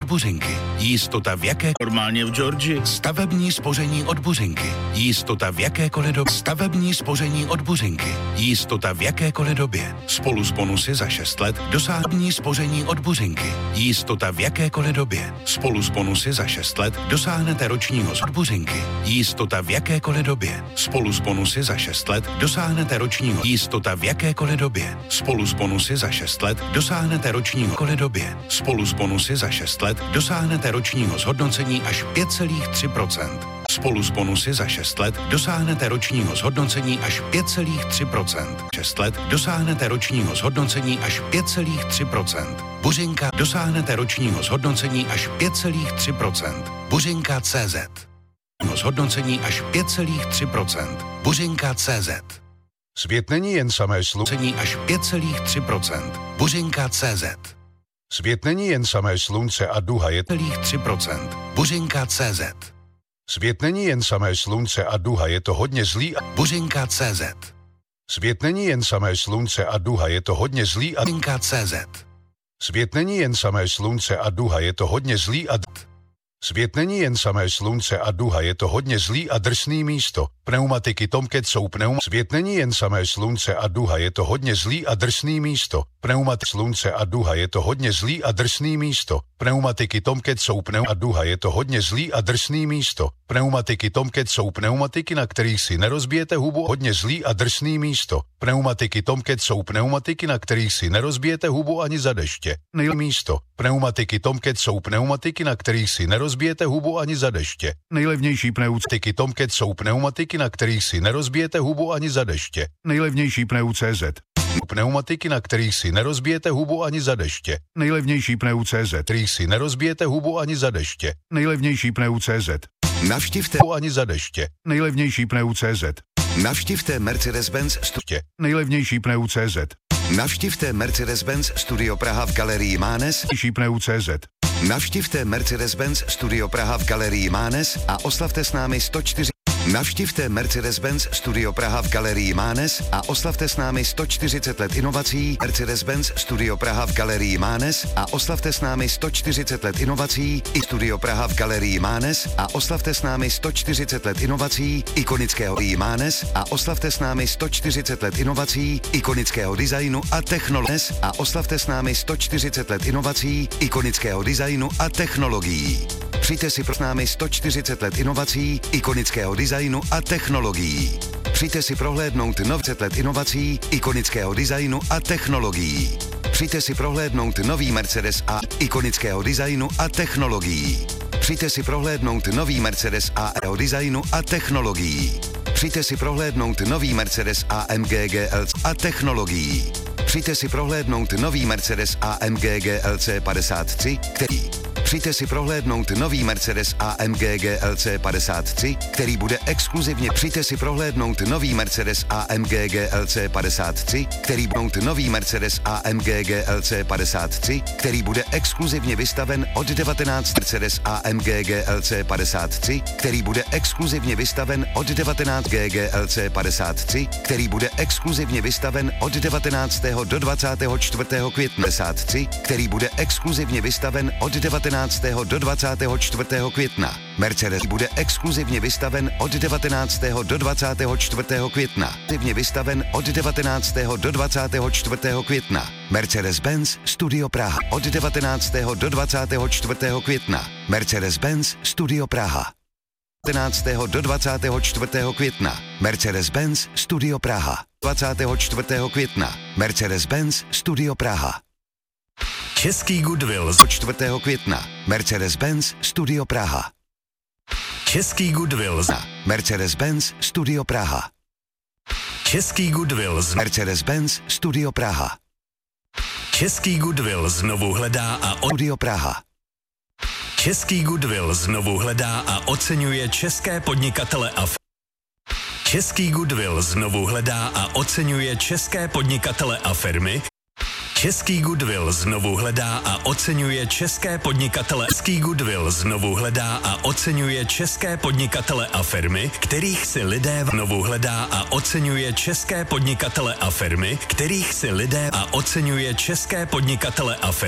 Buřinky. Jistota v jaké... Normálně v Georgii. Stavební spoření od Buřinky. Jistota v jakékoliv době. Stavební spoření od Buřinky. Jistota v jakékoliv době. Spolu s bonusy za 6 let dosáhní spoření od Buřinky. Jistota v jakékoliv době. Spolu s bonusy za 6 let dosáhnete ročního od Buřinky. Jistota v jakékoliv době. Spolu s bonusy za 6 let dosáhnete ročního. Jistota v jakékoliv době. Spolu s bonusy za 6 let dosáhnete ročního. Době. Spolu s bonusy za 6 let dosáhnete ročního zhodnocení až 5,3%. Spolu s bonusy za 6 let dosáhnete ročního zhodnocení až 5,3%. 6 let dosáhnete ročního zhodnocení až 5,3%. Buřinka dosáhnete ročního zhodnocení až 5,3%. Buřinka CZ. Zhodnocení až 5,3%. Buřinka CZ. Svět není jen samé slunce až 5,3%. Buřinka CZ. Svět není jen samé slunce a duha je 3%. Buřinka CZ. Svět není jen samé slunce a duha je to hodně zlý a Buřinka CZ. Svět není jen samé slunce a duha je to hodně zlý a Buřinka CZ. Svět není jen samé slunce a duha je to hodně zlý a Svět není jen samé slunce a duha je to hodně zlý a drsný místo. Pneumatiky Tomcat jsou Svět není jen samé slunce a duha je to hodně zlý a drsný místo. Slunce a duha je to hodně zlý a drsný místo. Pneumatiky Tomcat jsou a duha je to hodně zlý a drsný místo. Pneumatiky Tomcat jsou pneumatiky, na kterých si nerozbijete hubu, hodně zlý a drsný místo. Pneumatiky Tomcat jsou pneumatiky, na kterých si nerozbijete hubu ani za deště. Místo. Pneumatiky Tomcat jsou pneumatiky, na kterých si nerozbijete hubu ani za deště. Nejlevnější pneumatiky Tomcat jsou pneumatiky, na kterých si nerozbijete hubu ani za deště. Nejlevnější CZ. Pneumatiky, na kterých si nerozbijete hubu ani za deště. Nejlevnější CZ, kterých si nerozbijete hubu ani za deště. Nejlevnější CZ. Navštivte ani za deště. Nejlevnější CZ. Navštivte Mercedes-Benz Studio. Nejlevnější CZ. Navštivte Mercedes-Benz Studio Praha v galerii Mánes. CZ. Navštivte Mercedes-Benz Studio Praha v galerii Mánes a oslavte s námi 104. Navštivte Mercedes-Benz Studio Praha v galerii Mánes a oslavte s námi 140 let inovací. Mercedes-Benz Studio Praha v galerii Mánes a oslavte s námi 140 let inovací. I Studio Praha v galerii Mánes a oslavte s námi 140 let inovací ikonického Mánes a oslavte s námi 140 let inovací ikonického designu a technologií a oslavte s námi 140 let inovací ikonického designu a technologií. Přijďte si pro s námi 140 let inovací ikonického designu a technologií. Přijďte si prohlédnout 20 let inovací ikonického designu a technologií. Přijďte si prohlédnout nový Mercedes A ikonického designu a technologií. Přijďte si prohlédnout nový Mercedes AMG designu a technologií. Přijďte si prohlédnout nový Mercedes AMG GLC a technologií. Přijďte si prohlédnout nový Mercedes AMG GLC 53, který Přijďte si prohlédnout nový Mercedes AMG GLC 53, který bude exkluzivně. Přijďte si prohlédnout nový Mercedes AMG GLC 53, který bude nový Mercedes AMG GLC 53, který bude exkluzivně vystaven od 19. Mercedes AMG GLC 53, který bude exkluzivně vystaven od 19. GLC 53, který bude exkluzivně vystaven od 19. do 24. května 53, který bude exkluzivně vystaven od 19. do 24. května. Mercedes bude exkluzivně vystaven od 19. do 24. května. Exkluzivně vystaven od 19. do 24. května. Mercedes-Benz Studio Praha od 19. do 24. května. Mercedes-Benz Studio Praha. 19. do 24. května. Mercedes-Benz Studio Praha. 24. května. Mercedes-Benz Studio Praha. Český Goodwill z 4. května. Mercedes-Benz Studio Praha. Český Goodwill z Mercedes-Benz Studio Praha. Český Goodwill z Mercedes-Benz Studio Praha. Český Goodwill znovu hledá a Studio Praha. Český Goodwill znovu hledá a oceňuje české podnikatele a Český Goodwill znovu hledá a oceňuje české podnikatele a firmy. Český Goodwill znovu hledá a oceňuje české podnikatele. Český Goodwill znovu hledá a oceňuje české podnikatele a firmy, kterých si lidé znovu hledá a oceňuje české podnikatele a firmy, kterých si lidé a oceňuje české podnikatele a firmy.